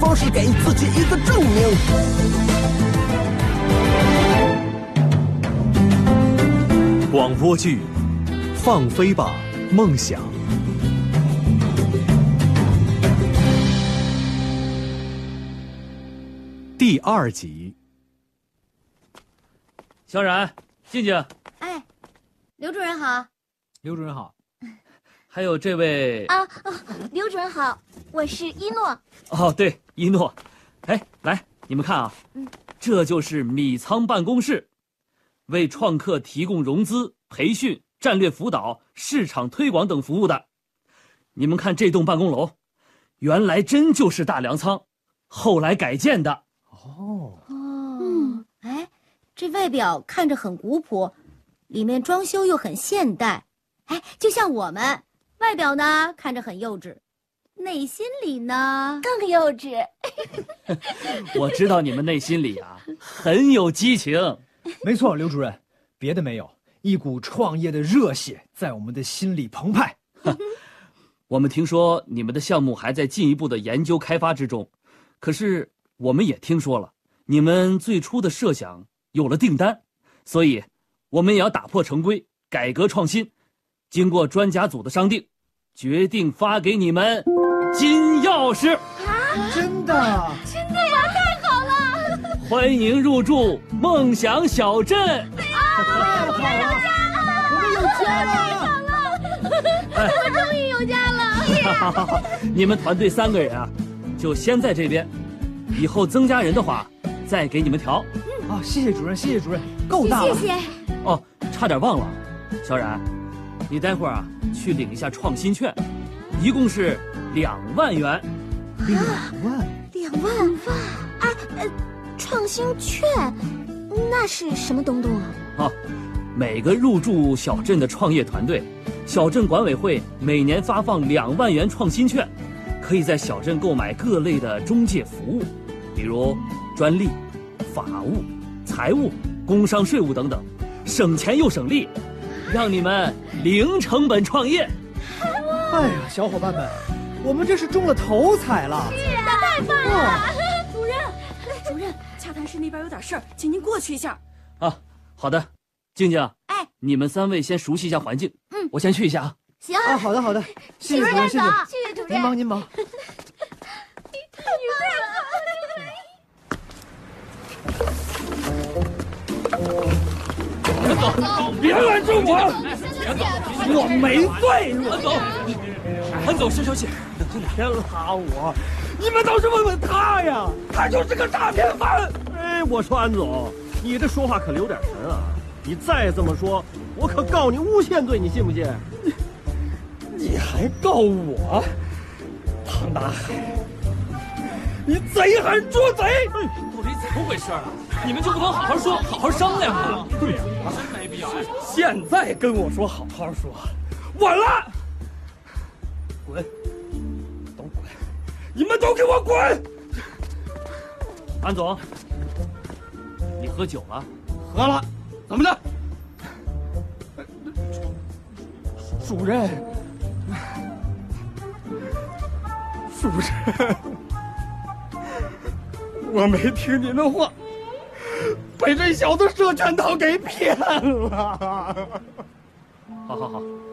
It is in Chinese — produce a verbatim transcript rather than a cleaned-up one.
方式给自己一个证明。 广播剧《放飞吧，梦想》第二集。 小冉，静静。 哎，刘主任好。 刘主任好。还有这位啊啊，刘主任好，我是一诺。 哦，对，一诺。哎，来，你们看啊，嗯，这就是米仓办公室，为创客提供融资、培训、战略辅导、市场推广等服务的。你们看这栋办公楼，原来真就是大粮仓，后来改建的。 哦哦，嗯，哎，这外表看着很古朴，里面装修又很现代，哎，就像我们。外表呢看着很幼稚，内心里呢更幼稚。 我知道你们内心里啊很有激情。 没错，刘主任，别的没有，一股创业的热血在我们的心里澎湃。 我们听说你们的项目还在进一步的研究开发之中，可是我们也听说了你们最初的设想有了订单，所以我们也要打破成规，改革创新。经过专家组的商定，决定发给你们金钥匙。 啊， 真的？ 真的呀，太好了！ 欢迎入住梦想小镇。 啊，我们有家了！ 我们有家了！ 太好了！我终于有家了！ 你们团队三个人啊，就先在这边，以后增加人的话，再给你们调。 嗯、啊，谢谢主任，谢谢主任，够大了。 谢谢。 哦，差点忘了，小冉。你待会儿啊，去领一下创新券，一共是两万元。 两万？ 两万万？哎，呃，创新券，那是什么东东啊？ 啊，每个入驻小镇的创业团队，小镇管委会每年发放两万元创新券，可以在小镇购买各类的中介服务，比如专利、法务、财务、工商税务等等，省钱又省力。让你们零成本创业。 哎呀，小伙伴们，我们这是中了头彩了！ 是啊，太棒了！ 主任，主任，洽谈室那边有点事儿，请您过去一下。 啊，好的，静静， 哎， 你们三位先熟悉一下环境。 嗯， 我先去一下啊。 行啊，好的好的，谢谢主任，谢谢， 谢谢主任， 您忙您忙。 你太好了！ 走，别拦住我！我没罪！韩总，韩总，消消气， 别拉我！你们倒是问问他呀，他就是个诈骗犯！哎，我说安总，你这说话可留点神啊！你再这么说，我可告你诬陷罪，你信不信？你还告我？唐大海，你贼还是捉贼？ 到底怎么回事啊？你们就不能好好说，好好商量吗？ 对呀，真没必要。现在跟我说好好说，晚了。滚！都滚！你们都给我滚！ 安总，你喝酒了？ 喝了，怎么的？主任，主任，我没听您的话。被这小子设圈套给骗了。 好好好。